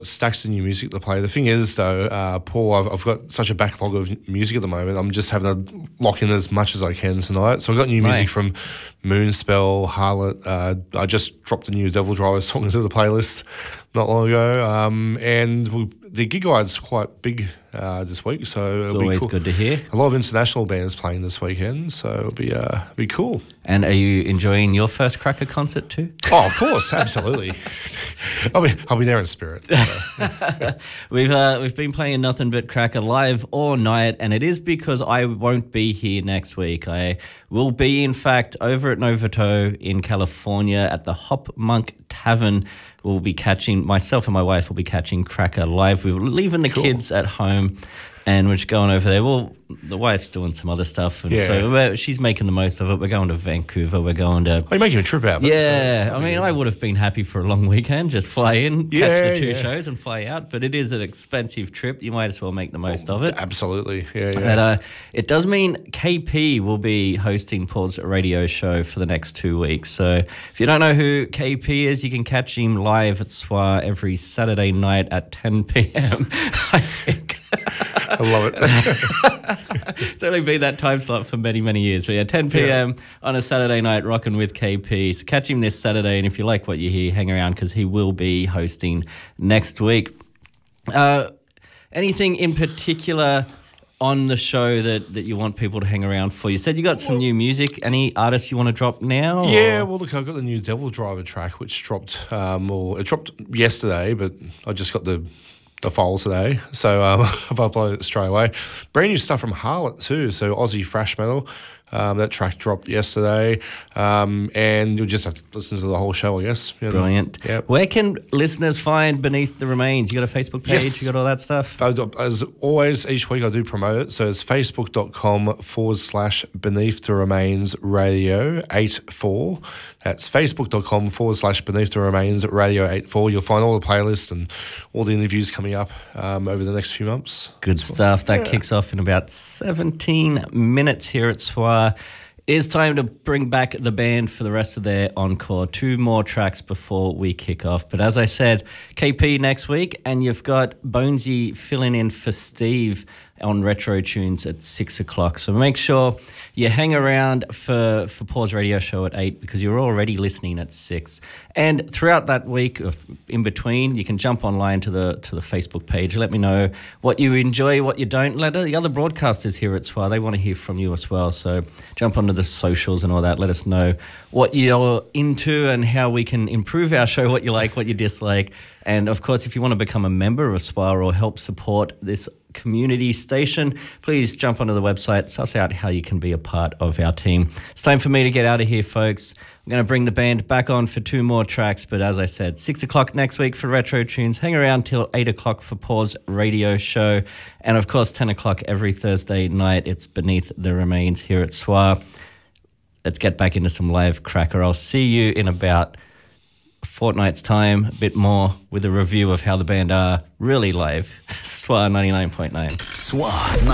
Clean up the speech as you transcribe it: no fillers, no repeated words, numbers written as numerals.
stacks of new music to play. The thing is, though, Paul, I've got such a backlog of music at the moment. I'm just having to lock in as much as I can tonight. So I've got new music from Moonspell, Harlot. I just dropped a new Devil Driver song into the playlist not long ago. And the gig guide's quite big this week, so it's it'll always be cool. Good to hear. A lot of international bands playing this weekend, so it'll be cool. And are you enjoying your first Cracker concert too? Oh, of course, absolutely. I'll be there in spirit. So. We've been playing nothing but Cracker live all night, and it is because I won't be here next week. I will be, in fact, over at Novato in California at the Hop Monk Tavern. We'll be catching, myself and my wife will be catching Cracker live. We're leaving the kids at home and we're just going over there. Well, the wife's doing some other stuff. And so she's making the most of it. We're going to Vancouver. We're going to... Oh, you're making a trip out of it. Yeah. So I mean, I would have been happy for a long weekend. Just fly in, catch the two shows and fly out. But it is an expensive trip. You might as well make the most of it. Absolutely. Yeah. But it does mean KP will be hosting Paul's radio show for the next 2 weeks. So if you don't know who KP is, you can catch him live at SWA every Saturday night at 10 p.m, I think. I love it. It's only been that time slot for many, many years. But 10 p.m. on a Saturday night, rocking with KP. So catch him this Saturday, and if you like what you hear, hang around because he will be hosting next week. Anything in particular on the show that you want people to hang around for? You said you got some new music. Any artists you want to drop now? Yeah, well, look, I've got the new Devil Driver track, which dropped, it dropped yesterday, but I just got the file today, so I've uploaded it straight away. Brand new stuff from Harlot too, so Aussie thrash metal. That track dropped yesterday, and you'll just have to listen to the whole show, I guess. Brilliant. Yep. Where can listeners find Beneath the Remains? You got a Facebook page? Yes. You got all that stuff? As always, each week I do promote it, so it's facebook.com/Beneath the Remains Radio 84. That's facebook.com/Beneath the Remains Radio 84. You'll find all the playlists and all the interviews coming up over the next few months. Good stuff. That kicks off in about 17 minutes here at SWA. It is time to bring back the band for the rest of their encore. 2 more tracks before we kick off. But as I said, KP next week, and you've got Bonesy filling in for Steve on Retro Tunes at 6 o'clock. So make sure you hang around for Paul's radio show at 8 because you're already listening at 6. And throughout that week, in between, you can jump online to the Facebook page. Let me know what you enjoy, what you don't. Let the other broadcasters here at SWA, they want to hear from you as well. So jump onto the socials and all that. Let us know what you're into and how we can improve our show, what you like, what you dislike. And, of course, if you want to become a member of SWA or help support this community station, please jump onto the website, suss out how you can be a part of our team. It's time for me to get out of here, folks. I'm going to bring the band back on for 2 more tracks, but as I said, 6 o'clock next week for Retro Tunes. Hang around till 8 o'clock for Paul's radio show. And, of course, 10 o'clock every Thursday night, it's Beneath the Remains here at SWA. Let's get back into some live Cracker. I'll see you in about a fortnight's time, a bit more, with a review of how the band are really live. SWA 99.9. SWA